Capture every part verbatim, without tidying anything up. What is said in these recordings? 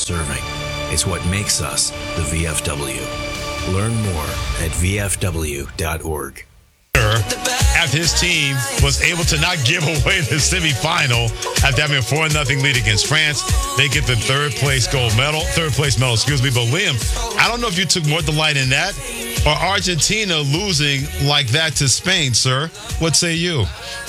serving. It's what makes us the V F W. Learn more at v f w dot org. After his team was able to not give away the semifinal after having a four nothing lead against France, they get the third place gold medal, third place medal, excuse me. But Liam, I don't know if you took more delight in that or Argentina losing like that to Spain, sir. What say you?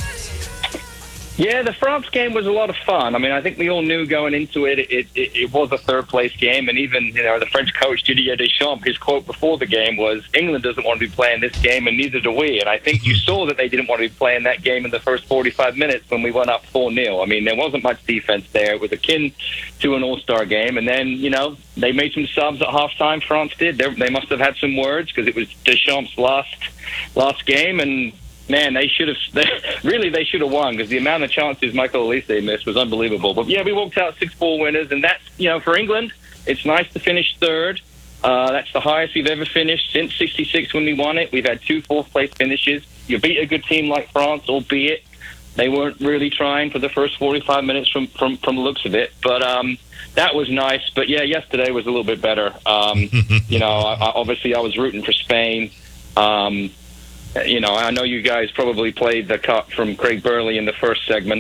Yeah, the France game was a lot of fun. I mean, I think we all knew going into it, it, it, it was a third-place game. And even, you know, the French coach, Didier Deschamps, his quote before the game was, England doesn't want to be playing this game, and neither do we. And I think you saw that they didn't want to be playing that game in the first forty-five minutes when we went up four nil. I mean, there wasn't much defense there. It was akin to an all-star game. And then, you know, they made some subs at halftime, France did. They, they must have had some words because it was Deschamps' last, last game, and man, they should have, they, really, they should have won because the amount of chances Michael Olise missed was unbelievable. But yeah, we walked out six four winners, and that's, you know, for England, it's nice to finish third. Uh, that's the highest we've ever finished since sixty-six when we won it. We've had two fourth-place finishes. You beat a good team like France, albeit they weren't really trying for the first forty-five minutes from, from, from the looks of it. But um, that was nice. But yeah, yesterday was a little bit better. Um, you know, I, I, obviously I was rooting for Spain. Um You know, I know you guys probably played the cut from Craig Burley in the first segment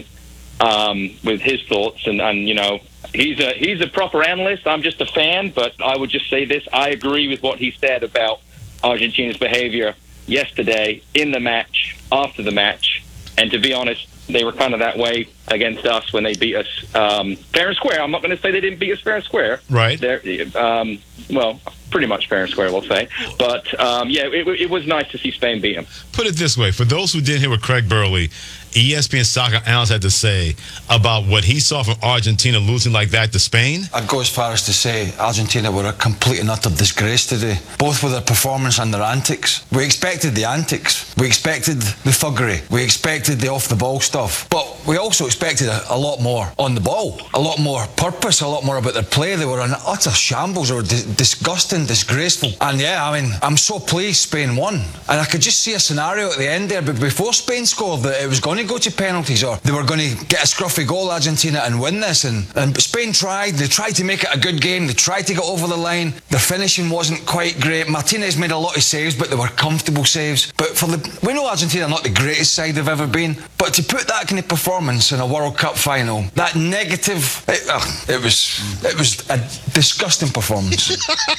um, with his thoughts, and, and you know, he's a he's a proper analyst. I'm just a fan, but I would just say this: I agree with what he said about Argentina's behavior yesterday in the match, after the match, and to be honest, they were kind of that way against us when they beat us um, fair and square. I'm not going to say they didn't beat us fair and square. Right. They're, um, well, pretty much fair and square, we'll say. But, um, yeah, it, it was nice to see Spain beat them. Put it this way. For those who didn't hear what Craig Burley, E S P N soccer analyst, had to say about what he saw from Argentina losing like that to Spain. I'd go as far as to say Argentina were a complete and utter disgrace today, both with their performance and their antics. We expected the antics. We expected the thuggery. We expected the off-the-ball stuff. But we also expected a, a lot more on the ball, a lot more purpose, a lot more about their play. They were an utter shambles. They were di- disgusting, disgraceful. And yeah, I mean, I'm so pleased Spain won. And I could just see a scenario at the end there, but before Spain scored, that it was going to go to penalties, or they were going to get a scruffy goal, Argentina, and win this. And, and Spain tried. They tried to make it a good game. They tried to get over the line. Their finishing wasn't quite great. Martinez made a lot of saves, but they were comfortable saves. But for the, we know Argentina are not the greatest side they've ever been, but to put that kind of performance in a World Cup final, that negative, it, uh, it was it was a disgusting performance.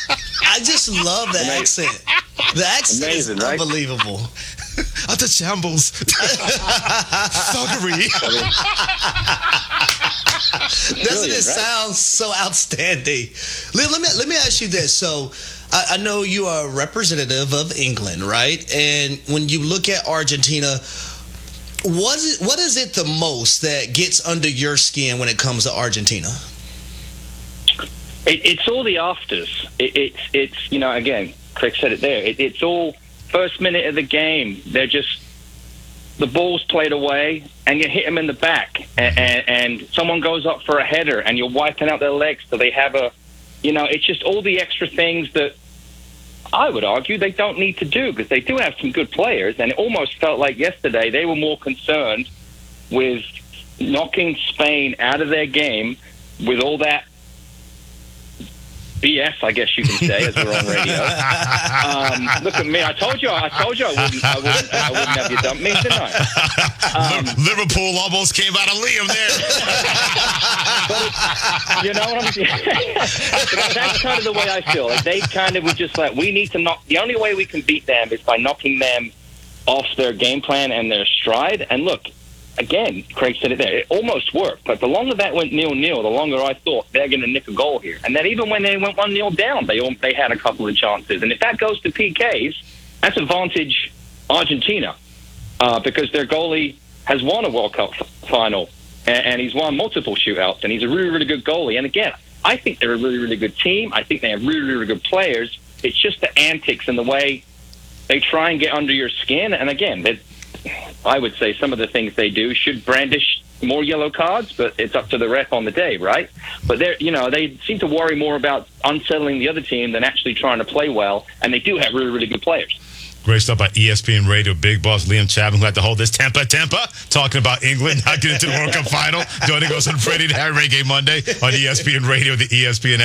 I just love the accent. The accent Amazing, is right? Unbelievable. Utter shambles. Thuggery. Doesn't it sound so outstanding? Let, let me let me ask you this. So I, I know you are a representative of England, right? And when you look at Argentina, what is, what is it the most that gets under your skin when it comes to Argentina? It, it's all the afters. It, it's, it's you know, again, Craig said it there. It, it's all first minute of the game. They're just, the ball's played away, and you hit them in the back, and, and, and someone goes up for a header, and you're wiping out their legs so they have a, you know, it's just all the extra things that I would argue they don't need to do, because they do have some good players, and it almost felt like yesterday they were more concerned with knocking Spain out of their game with all that B S, I guess you can say, as we're on radio. Um, look at me. I told you. I told you I wouldn't. I wouldn't. I wouldn't have you dump me, didn't I? Um, Liverpool almost came out of Liam there. But you know what I'm saying? But that's kind of the way I feel. Like they kind of were just like, we need to knock. The only way we can beat them is by knocking them off their game plan and their stride. And look, again, Craig said it there. It almost worked. But the longer that went nil-nil, the longer I thought they're going to nick a goal here. And then even when they went one nil down, they they had a couple of chances. And if that goes to P Ks, that's advantage Argentina uh, because their goalie has won a World Cup f- final. And, and he's won multiple shootouts. And he's a really, really good goalie. And again, I think they're a really, really good team. I think they have really, really good players. It's just the antics and the way they try and get under your skin. And again, they I would say some of the things they do should brandish more yellow cards, but it's up to the ref on the day, right? But they're, you know, they seem to worry more about unsettling the other team than actually trying to play well, and they do have really, really good players. Great stuff by E S P N Radio. Big boss Liam Chapman, who had to hold this Tampa Tampa, talking about England not getting to the World Cup final. Joining us on Freddie and Harry Reggae Monday on E S P N Radio, the E S P N